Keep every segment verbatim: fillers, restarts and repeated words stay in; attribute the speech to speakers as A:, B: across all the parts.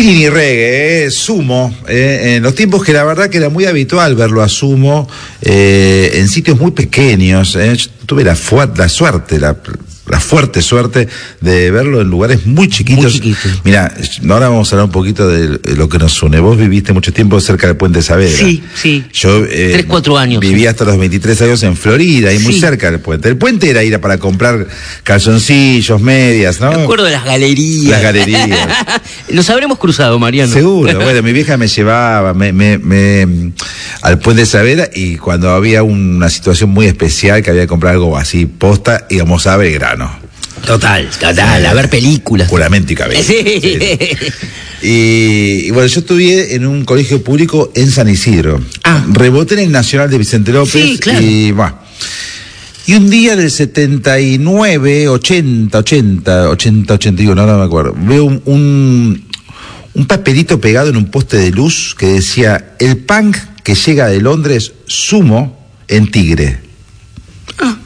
A: Feeling y reggae, eh, Sumo, eh, en los tiempos que la verdad que era muy habitual verlo a Sumo eh, en sitios muy pequeños. Eh. Yo tuve la, la suerte, la, la fuerte suerte de verlo en lugares muy chiquitos. Muy chiquitos. Mira, ahora vamos a hablar un poquito de lo que nos une. Vos viviste mucho tiempo cerca del Puente Saavedra.
B: Sí, sí.
A: Yo eh,
B: Tres, cuatro años.
A: Viví
B: sí.
A: hasta los veintitrés años en Florida, y sí. muy cerca del puente. El puente era ir a para comprar calzoncillos, medias, ¿no?
B: Me acuerdo de las galerías.
A: Las galerías.
B: Nos habremos cruzado, Mariano.
A: Seguro. Bueno, mi vieja me llevaba me, me, me, al Puente Saavedra, y cuando había una situación muy especial que había que comprar algo así, posta, íbamos a Belgrano.
B: Total, total, eh, a ver películas.
A: Juramento y cabello.
B: Sí.
A: Sí. Y, y bueno, yo estudié en un colegio público en San Isidro. Ah. Reboté en el Nacional de Vicente López.
B: Sí, claro.
A: Y bueno. Y un día del setenta y nueve, ochenta, ochenta, ochenta, ochenta y uno, no me acuerdo, veo un, un, un papelito pegado en un poste de luz que decía: el punk que llega de Londres, Sumo, en Tigre. Ah.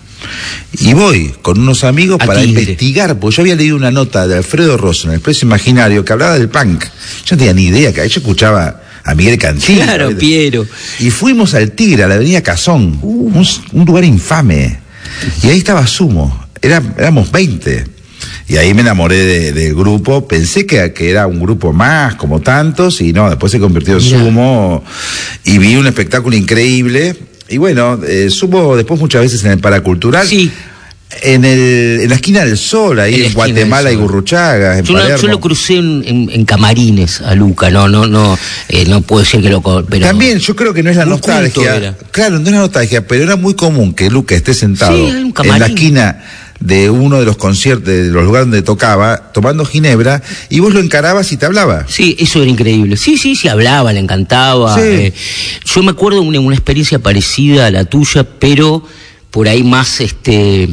A: Y voy con unos amigos a para Tigre. investigar, porque yo había leído una nota de Alfredo Rosso en El Expreso Imaginario que hablaba del punk. Yo no tenía ni idea, que yo escuchaba a Miguel Cantillo.
B: Claro, ¿sabes? Piero.
A: Y fuimos al Tigre, a la avenida Cazón, uh. un, un lugar infame. Y ahí estaba Sumo, Era, éramos veinte. Y ahí me enamoré de, del grupo. Pensé que, que era un grupo más, como tantos, y no, después se convirtió en yeah. Sumo. Y vi un espectáculo increíble. Y bueno, eh, Sumo después muchas veces en el Paracultural.
B: Sí.
A: En, el, en la esquina del Sol, ahí en, en Guatemala y Gurruchaga, en
B: yo, no, yo lo crucé en, en, en camarines a Luca, no, no, no, eh, no puedo decir que lo... Pero
A: también yo creo que no es la nostalgia. Claro, no es la nostalgia, pero era muy común que Luca esté sentado sí, en la esquina de uno de los conciertos, de los lugares donde tocaba, tomando ginebra, y vos lo encarabas y te hablaba.
B: Sí, eso era increíble. Sí, sí, sí, hablaba, le encantaba. Sí. Eh, yo me acuerdo de una, una experiencia parecida a la tuya, pero por ahí más, este...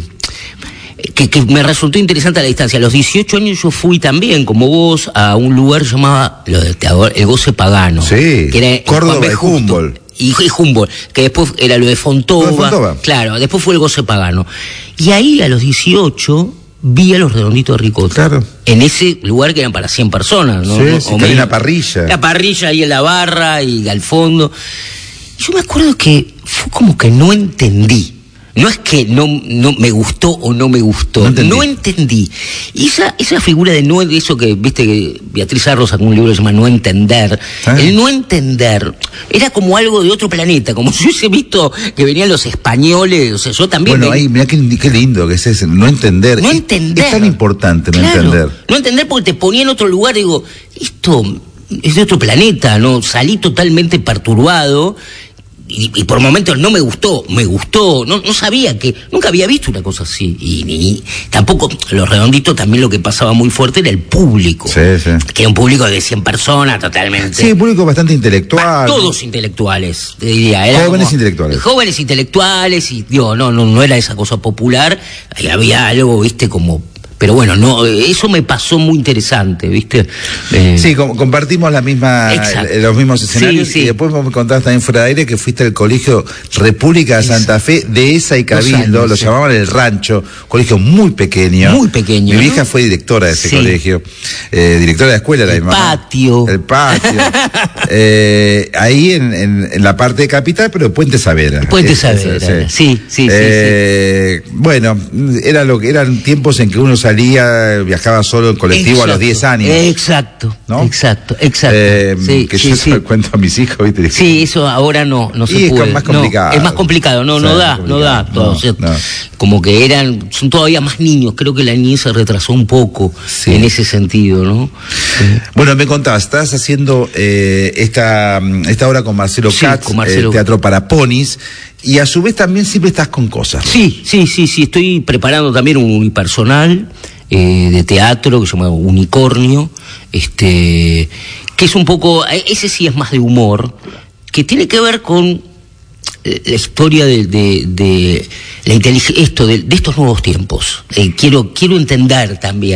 B: Que, que me resultó interesante a la distancia. A los dieciocho años yo fui también, como vos, a un lugar llamado el Goce Pagano.
A: Sí,
B: que era
A: Córdoba y Humboldt.
B: Y, y Humboldt, que después era lo de Fontova.
A: ¿Lo de Fontova?
B: Claro, después fue el Goce Pagano. Y ahí a los dieciocho vi a los Redonditos de Ricota.
A: Claro.
B: En ese lugar que eran para cien personas, ¿no?
A: Sí,
B: ¿no?
A: sí, que había una parrilla.
B: La parrilla ahí en la barra y al fondo. Yo me acuerdo que fue como que no entendí. No es que no, no me gustó o no me gustó, no entendí. No entendí. Y esa, esa figura de no, eso que, viste, que Beatriz Arros sacó un libro que se llama No Entender. ¿Ah? El no entender era como algo de otro planeta, como si hubiese visto que venían los españoles, o sea, yo también...
A: Bueno, ahí, mirá qué, qué lindo que es ese, no entender.
B: No entender.
A: Es, es tan importante no claro, entender.
B: No entender porque te ponía en otro lugar y digo, esto es de otro planeta, ¿no? Salí totalmente perturbado. Y, y por momentos no me gustó, me gustó, no, no sabía que, nunca había visto una cosa así, y, y tampoco, los Redonditos también lo que pasaba muy fuerte era el público,
A: sí, sí.
B: que era un público de cien personas totalmente.
A: Sí, un público bastante intelectual.
B: Todos intelectuales, te diría. Era
A: jóvenes
B: como,
A: intelectuales.
B: Jóvenes intelectuales, y digo, no, no, no era esa cosa popular, ahí había algo, viste, como... Pero bueno, no, eso me pasó muy interesante, ¿viste? Eh...
A: Sí, com compartimos la misma, el, los mismos escenarios. Sí, sí. Y después me contaste también fuera de aire que fuiste al colegio República de Santa Fe, Dehesa y Cabildo, años, lo sí. llamaban El Rancho, colegio muy pequeño.
B: Muy pequeño.
A: Mi vieja ¿no? fue directora de ese sí. colegio, eh, directora de la escuela.
B: El
A: la
B: patio.
A: El patio. eh, ahí en, en, en la parte de capital, pero Puente Saavedra.
B: Puente es, Saavedra, sí, sí, sí,
A: eh, sí, sí. Bueno, era lo que eran tiempos en que uno salía, viajaba solo en colectivo exacto, a los diez años.
B: Exacto, ¿no? exacto, exacto.
A: Eh,
B: sí,
A: que
B: sí,
A: yo
B: sí.
A: se lo cuento a mis hijos, ¿viste?
B: Sí, eso ahora no, no se
A: y
B: puede.
A: Es más complicado.
B: No, es más complicado, no, no da, no da. Todo, no, o sea, no. Como que eran, son todavía más niños, creo que la niñez se retrasó un poco sí. en ese sentido, ¿no?
A: Bueno, me contabas, estás haciendo eh, esta, esta obra con Marcelo
B: sí,
A: Katz,
B: con Marcelo.
A: Eh, Teatro para Ponis, y a su vez también siempre estás con cosas.
B: Sí, sí, sí, sí, estoy preparando también un unipersonal eh, de teatro que se llama Unicornio, este, que es un poco, ese sí es más de humor, que tiene que ver con la historia de, de, de la inteligencia, esto, de, de estos nuevos tiempos. Eh, quiero, quiero entender también